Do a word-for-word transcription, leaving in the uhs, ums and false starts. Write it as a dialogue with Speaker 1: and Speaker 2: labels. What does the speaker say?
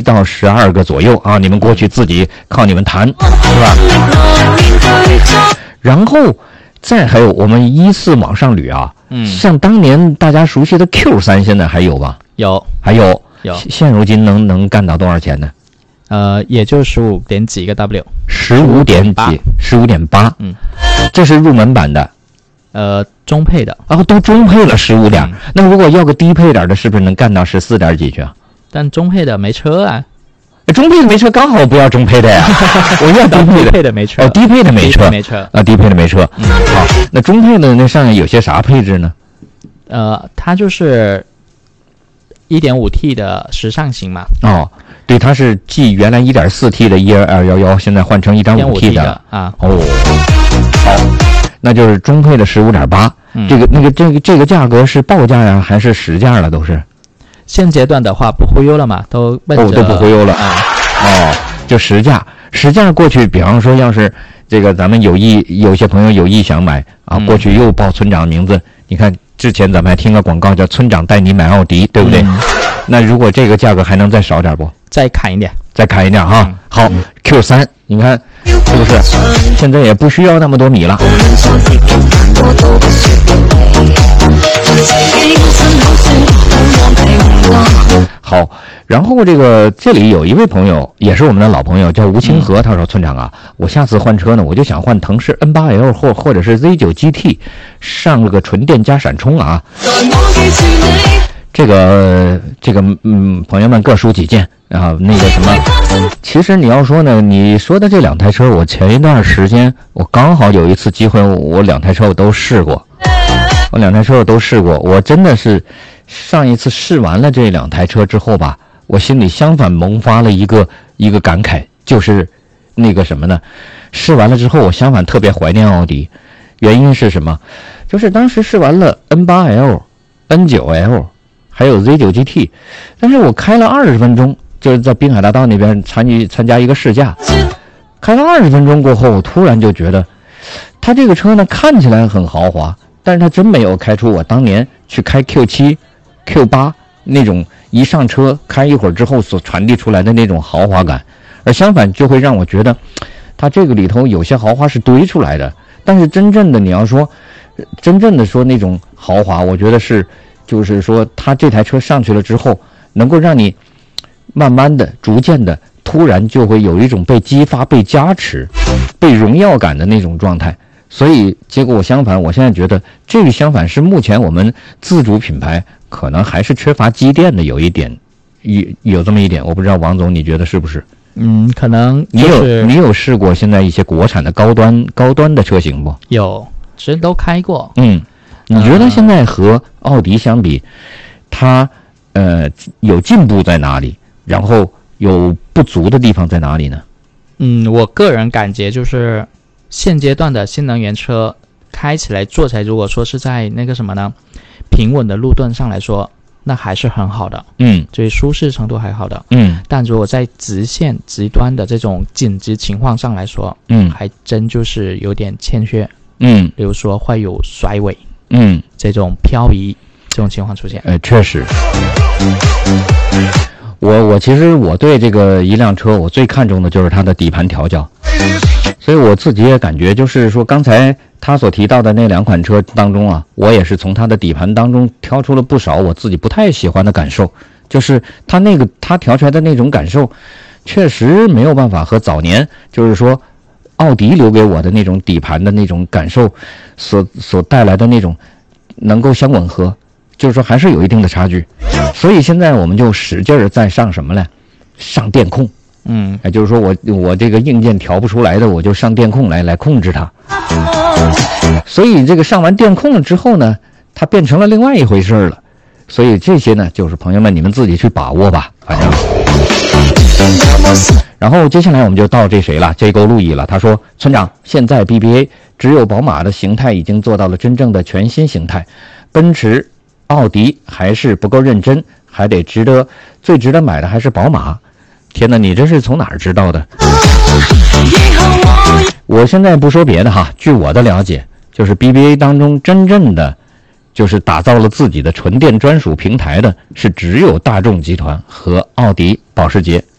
Speaker 1: 到十二个左右啊，你们过去自己靠你们谈，是吧？然后再还有我们一四往上捋啊，嗯，像当年大家熟悉的 Q 三，现在还有吧？
Speaker 2: 有，
Speaker 1: 还有，
Speaker 2: 有。
Speaker 1: 现如今能能干到多少钱呢？
Speaker 2: 呃，也就十五点几个 W，
Speaker 1: 十五点几，十五点八，嗯，这是入门版的，
Speaker 2: 呃，中配的，
Speaker 1: 然后、哦、都中配了十五点、嗯，那如果要个低配点的，是不是能干到十四点几去啊？
Speaker 2: 但中配的没车啊，
Speaker 1: 中配的没车，刚好不要中配的呀，我要低配的，
Speaker 2: 低配的没车，
Speaker 1: 哦，低配的没车，
Speaker 2: 没车
Speaker 1: 啊，低配的没车，嗯，好，那中配的那上面有些啥配置呢？
Speaker 2: 呃，它就是一点五 T 的时尚型嘛，
Speaker 1: 哦。对，它是继原来 一点四 T 的一二一一，现在换成 一点五 T 的
Speaker 2: 啊。
Speaker 1: 哦，好，那就是中配的 十五点八， 这个那个这个这个价格是报价呀还是实价了？都是
Speaker 2: 现阶段的话不忽悠了嘛，都奔着
Speaker 1: 哦都不忽悠了啊。哦，就实价，实价过去，比方说要是这个咱们有意有些朋友有意想买啊，
Speaker 2: 嗯、
Speaker 1: 过去又报村长名字，你看之前咱们还听个广告叫村长带你买奥迪，对不对？嗯、那如果这个价格还能再少点不？
Speaker 2: 再砍一点，
Speaker 1: 再砍一点哈。嗯、好、嗯、，Q 三，你看是不是？现在也不需要那么多米了。好，然后这个这里有一位朋友，也是我们的老朋友，叫吴清河，他说：“村长啊，我下次换车呢，我就想换腾势 N 八 L 或或者是 Z 九 G T， 上了个纯电加闪充啊。”这个这个嗯，朋友们各抒己见啊。那个什么，其实你要说呢，你说的这两台车，我前一段时间我刚好有一次机会，我两台车我都试过，我两台车我都试过，我真的是上一次试完了这两台车之后吧，我心里相反萌发了一个一个感慨，就是那个什么呢？试完了之后，我相反特别怀念奥迪，原因是什么？就是当时试完了 N 八 L、N 九 L。还有 Z 九 G T， 但是我开了二十分钟，就是在滨海大道那边参与参加一个试驾，开了二十分钟过后，我突然就觉得，它这个车呢看起来很豪华，但是它真没有开出我当年去开 Q 七、Q 八那种一上车开一会儿之后所传递出来的那种豪华感，而相反就会让我觉得，它这个里头有些豪华是堆出来的，但是真正的你要说，真正的说那种豪华，我觉得是。就是说，他这台车上去了之后，能够让你慢慢的、逐渐的，突然就会有一种被激发、被加持、被荣耀感的那种状态。所以，结果我相反，我现在觉得这个相反是目前我们自主品牌可能还是缺乏积淀的，有一点，有有这么一点，我不知道王总你觉得是不是？
Speaker 2: 嗯，可能、
Speaker 1: 就是、你有你有试过现在一些国产的高端高端的车型不？
Speaker 2: 有，其实都开过。
Speaker 1: 嗯。你觉得现在和奥迪相比，它呃有进步在哪里？然后有不足的地方在哪里呢？
Speaker 2: 嗯，我个人感觉就是现阶段的新能源车开起来、坐起来，如果说是在那个什么呢，平稳的路段上来说，那还是很好的。嗯，所以舒适程度还好的。嗯，但如果在直线极端的这种紧急情况上来说，嗯，还真就是有点欠缺。嗯，比如说会有甩尾。嗯，这种漂移这种情况出现，
Speaker 1: 呃，确实，我我其实我对这个一辆车，我最看重的就是它的底盘调教，所以我自己也感觉，就是说刚才他所提到的那两款车当中啊，我也是从它的底盘当中挑出了不少我自己不太喜欢的感受，就是它那个它调出来的那种感受，确实没有办法和早年就是说。奥迪留给我的那种底盘的那种感受所所带来的那种能够相吻合，就是说还是有一定的差距。所以现在我们就使劲儿在上什么呢？上电控。嗯，也就是说我我这个硬件调不出来的，我就上电控来来控制它。所以这个上完电控了之后呢，它变成了另外一回事了。所以这些呢，就是朋友们你们自己去把握吧，反正。然后接下来我们就到这谁了，这勾路易了。他说：“村长，现在 B B A 只有宝马的形态已经做到了真正的全新形态，奔驰、奥迪还是不够认真，还得值得最值得买的还是宝马。”天哪，你这是从哪儿知道的？我现在不说别的哈，据我的了解，就是 B B A 当中真正的就是打造了自己的纯电专属平台的，是只有大众集团和奥迪、保时捷。